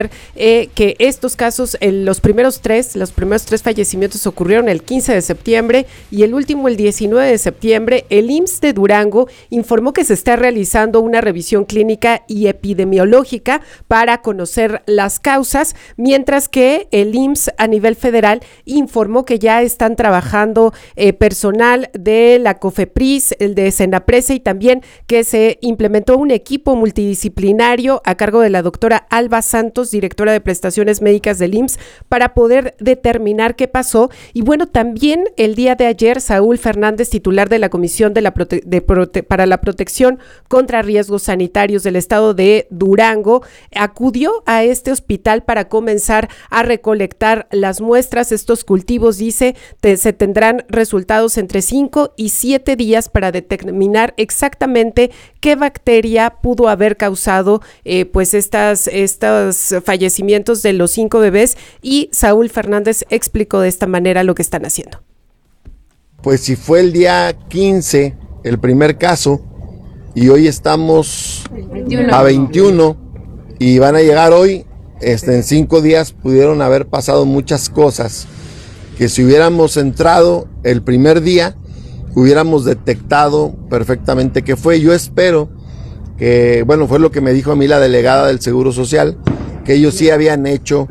que estos casos, los primeros tres fallecimientos ocurrieron el 15 de septiembre y el último el 19 de septiembre. El IMSS de Durango informó que se está realizando una revisión clínica y epidemiológica para conocer las causas, mientras que el IMSS a nivel federal informó que ya están trabajando personal de la COFEPRIS, el de Senapresa, y también que se implementó un equipo multidisciplinario a cargo de la doctora Alba Santos, directora de prestaciones médicas del IMSS, para poder determinar qué pasó. Y bueno, también el día de ayer, Saúl Fernández, titular de la Comisión para la Protección contra Riesgos Sanitarios del Estado de Durango, acudió a este hospital para comenzar a recolectar las muestras. Estos cultivos, dice, se tendrán resultados entre 5 y 7 días para determinar exactamente qué bacteria pudo haber causado pues estos fallecimientos de los 5 bebés, y Saúl Fernández explicó de esta manera lo que están haciendo. Pues si fue el día 15 el primer caso y hoy estamos a 21 y van a llegar hoy, en 5 días pudieron haber pasado muchas cosas que si hubiéramos entrado el primer día hubiéramos detectado perfectamente qué fue. Yo espero que, bueno, fue lo que me dijo a mí la delegada del Seguro Social, que ellos sí habían hecho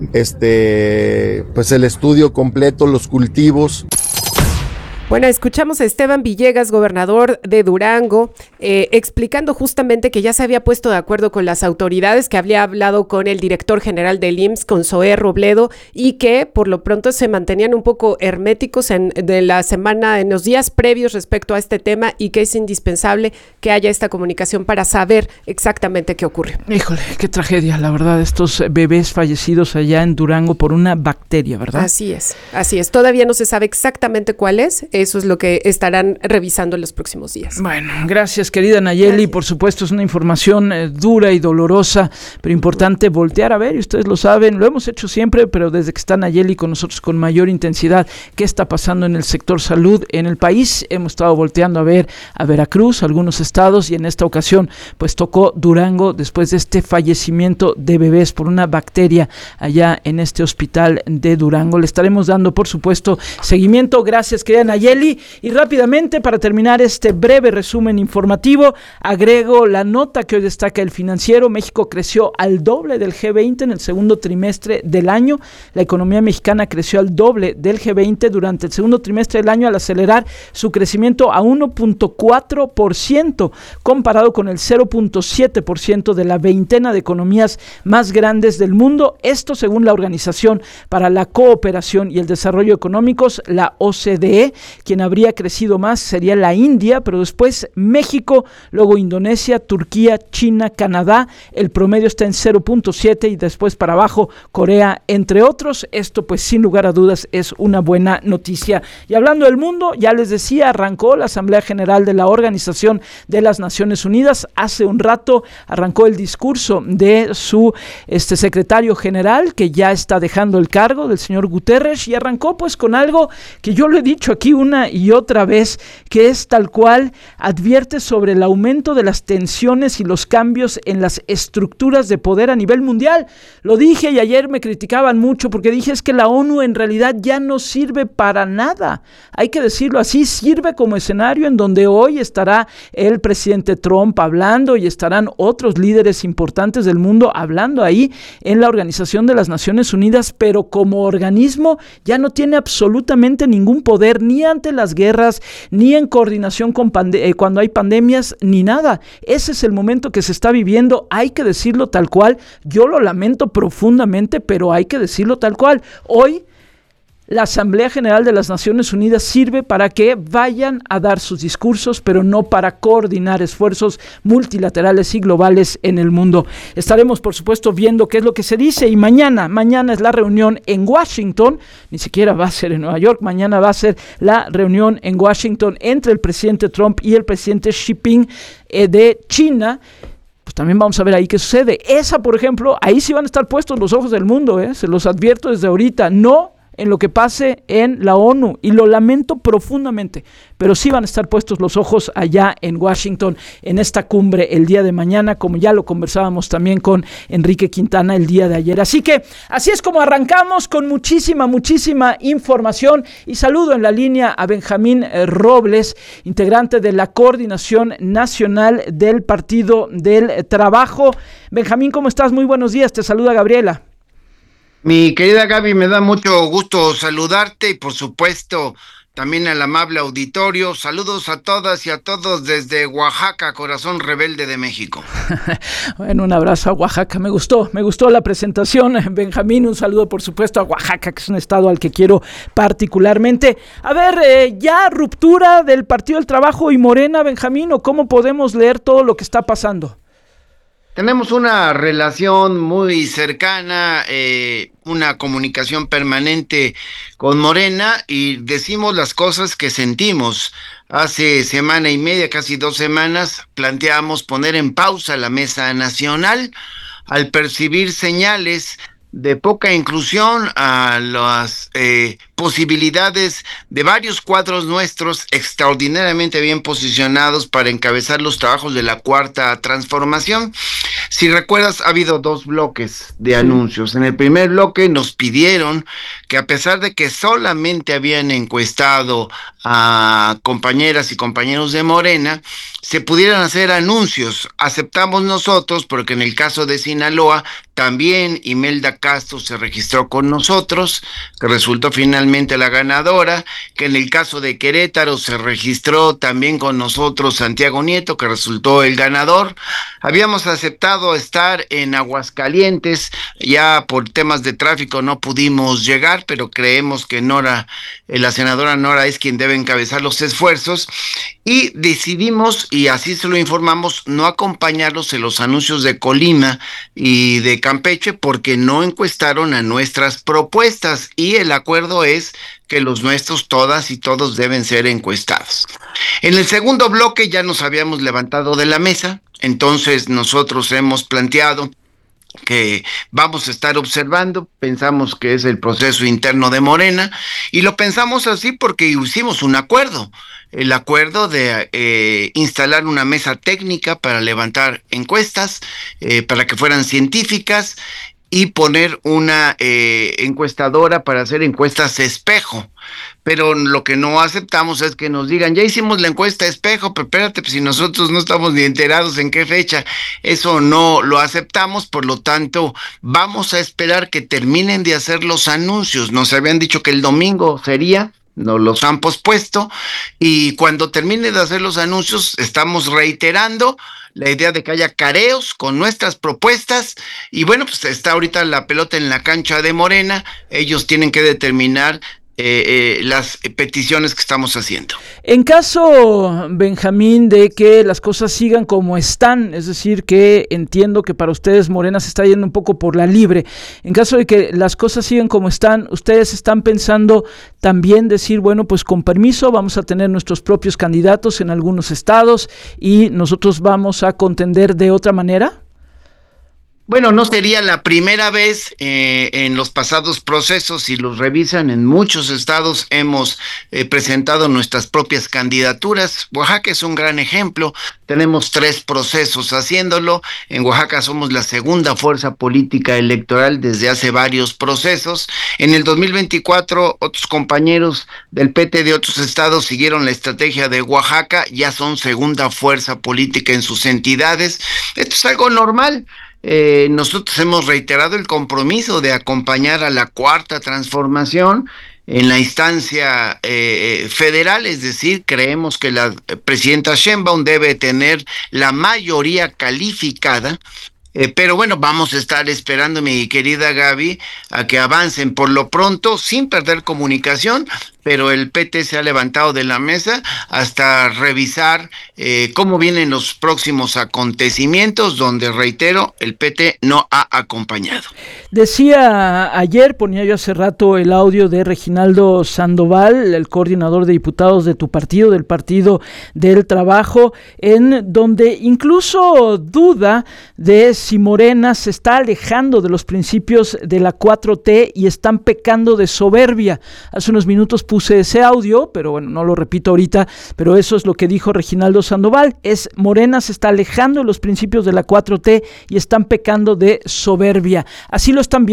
pues el estudio completo, los cultivos. Bueno, escuchamos a Esteban Villegas, gobernador de Durango, explicando justamente que ya se había puesto de acuerdo con las autoridades, que había hablado con el director general del IMSS, con Zoé Robledo, y que por lo pronto se mantenían un poco herméticos en los días previos respecto a este tema, y que es indispensable que haya esta comunicación para saber exactamente qué ocurrió. Híjole, qué tragedia, la verdad, estos bebés fallecidos allá en Durango por una bacteria, ¿verdad? Así es. Todavía no se sabe exactamente cuál es. Eso es lo que estarán revisando en los próximos días. Bueno, gracias, querida Nayeli. Gracias. Por supuesto, es una información dura y dolorosa, pero importante voltear a ver, y ustedes lo saben, lo hemos hecho siempre, pero desde que está Nayeli con nosotros con mayor intensidad, qué está pasando en el sector salud en el país. Hemos estado volteando a ver a Veracruz, algunos estados, y en esta ocasión pues tocó Durango después de este fallecimiento de bebés por una bacteria allá en este hospital de Durango. Le estaremos dando, por supuesto, seguimiento. Gracias, querida Nayeli. Y rápidamente, para terminar este breve resumen informativo, agrego la nota que hoy destaca el Financiero. México creció al doble del G20 en el segundo trimestre del año. La economía mexicana creció al doble del G20 durante el segundo trimestre del año, al acelerar su crecimiento a 1.4%, comparado con el 0.7% de la veintena de economías más grandes del mundo. Esto según la Organización para la Cooperación y el Desarrollo Económicos, la OCDE. Quien habría crecido más sería la India, pero después México, luego Indonesia, Turquía, China, Canadá. El promedio está en 0.7 y después para abajo Corea, entre otros. Esto pues sin lugar a dudas es una buena noticia. Y hablando del mundo, ya les decía, arrancó la Asamblea General de la Organización de las Naciones Unidas. Hace un rato arrancó el discurso de su secretario general, que ya está dejando el cargo, del señor Guterres, y arrancó pues con algo que yo lo he dicho aquí una y otra vez, que es tal cual, advierte sobre el aumento de las tensiones y los cambios en las estructuras de poder a nivel mundial. Lo dije y ayer me criticaban mucho porque dije es que la ONU en realidad ya no sirve para nada. Hay que decirlo así, sirve como escenario en donde hoy estará el presidente Trump hablando y estarán otros líderes importantes del mundo hablando ahí en la Organización de las Naciones Unidas, pero como organismo ya no tiene absolutamente ningún poder, ni ante las guerras, ni en coordinación con cuando hay pandemias, ni nada. Ese es el momento que se está viviendo, hay que decirlo tal cual. Yo lo lamento profundamente, pero hay que decirlo tal cual. Hoy la Asamblea General de las Naciones Unidas sirve para que vayan a dar sus discursos, pero no para coordinar esfuerzos multilaterales y globales en el mundo. Estaremos, por supuesto, viendo qué es lo que se dice, y mañana es la reunión en Washington, ni siquiera va a ser en Nueva York, mañana va a ser la reunión en Washington entre el presidente Trump y el presidente Xi Jinping de China. Pues también vamos a ver ahí qué sucede. Esa, por ejemplo, ahí sí van a estar puestos los ojos del mundo, se los advierto desde ahorita. No en lo que pase en la ONU, y lo lamento profundamente, pero sí van a estar puestos los ojos allá en Washington, en esta cumbre el día de mañana, como ya lo conversábamos también con Enrique Quintana el día de ayer. Así que así es como arrancamos, con muchísima información, y saludo en la línea a Benjamín Robles, integrante de la Coordinación Nacional del Partido del Trabajo. Benjamín, ¿cómo estás? Muy buenos días, te saluda Gabriela. Mi querida Gaby, me da mucho gusto saludarte y por supuesto también al amable auditorio. Saludos a todas y a todos desde Oaxaca, corazón rebelde de México. Bueno, un abrazo a Oaxaca. Me gustó la presentación, Benjamín. Un saludo, por supuesto, a Oaxaca, que es un estado al que quiero particularmente. A ver, ya ruptura del Partido del Trabajo y Morena, Benjamín, ¿o cómo podemos leer todo lo que está pasando? Tenemos una relación muy cercana, una comunicación permanente con Morena, y decimos las cosas que sentimos. Hace semana y media, casi 2 semanas, planteamos poner en pausa la Mesa Nacional al percibir señales de poca inclusión a las posibilidades de varios cuadros nuestros extraordinariamente bien posicionados para encabezar los trabajos de la Cuarta Transformación. Si recuerdas, ha habido 2 bloques de anuncios. En el primer bloque nos pidieron que, a pesar de que solamente habían encuestado a compañeras y compañeros de Morena, se pudieran hacer anuncios. Aceptamos nosotros, porque en el caso de Sinaloa también Imelda Castro se registró con nosotros, que resultó finalmente la ganadora, que en el caso de Querétaro se registró también con nosotros Santiago Nieto, que resultó el ganador. Habíamos aceptado estar en Aguascalientes, ya por temas de tráfico no pudimos llegar, pero creemos que la senadora Nora es quien debe encabezar los esfuerzos, y decidimos, y así se lo informamos, no acompañarlos en los anuncios de Colima y de Campeche porque no encuestaron a nuestras propuestas, y el acuerdo es que los nuestros, todas y todos, deben ser encuestados. En el segundo bloque ya nos habíamos levantado de la mesa, entonces nosotros hemos planteado que vamos a estar observando. Pensamos que es el proceso interno de Morena, y lo pensamos así porque hicimos un acuerdo, el acuerdo de instalar una mesa técnica para levantar encuestas, para que fueran científicas, y poner una encuestadora para hacer encuestas espejo. Pero lo que no aceptamos es que nos digan, ya hicimos la encuesta espejo, pero espérate, pues si nosotros no estamos ni enterados en qué fecha. Eso no lo aceptamos, por lo tanto vamos a esperar que terminen de hacer los anuncios. Nos habían dicho que el domingo sería, nos los han pospuesto, y cuando termine de hacer los anuncios estamos reiterando la idea de que haya careos con nuestras propuestas. Y bueno, pues está ahorita la pelota en la cancha de Morena. Ellos tienen que determinar las peticiones que estamos haciendo. En caso, Benjamín, de que las cosas sigan como están, es decir, que entiendo que para ustedes Morena se está yendo un poco por la libre, en caso de que las cosas sigan como están, ¿ustedes están pensando también decir, bueno, pues con permiso vamos a tener nuestros propios candidatos en algunos estados y nosotros vamos a contender de otra manera? Bueno, no sería la primera vez. En los pasados procesos, si los revisan, en muchos estados hemos presentado nuestras propias candidaturas. Oaxaca es un gran ejemplo. Tenemos 3 procesos haciéndolo. En Oaxaca somos la segunda fuerza política electoral desde hace varios procesos. En el 2024, otros compañeros del PT de otros estados siguieron la estrategia de Oaxaca, ya son segunda fuerza política en sus entidades. Esto es algo normal. Nosotros hemos reiterado el compromiso de acompañar a la Cuarta Transformación en la instancia federal, es decir, creemos que la presidenta Sheinbaum debe tener la mayoría calificada. Pero bueno, vamos a estar esperando, mi querida Gaby, a que avancen. Por lo pronto, sin perder comunicación, pero el PT se ha levantado de la mesa hasta revisar cómo vienen los próximos acontecimientos, donde, reitero, el PT no ha acompañado. Decía ayer, ponía yo hace rato el audio de Reginaldo Sandoval, el coordinador de diputados de tu partido, del Partido del Trabajo, en donde incluso duda de si Morena se está alejando de los principios de la 4T y están pecando de soberbia. Hace unos minutos puse ese audio, pero bueno, no lo repito ahorita, pero eso es lo que dijo Reginaldo Sandoval, es Morena se está alejando de los principios de la 4T y están pecando de soberbia. Así lo están viendo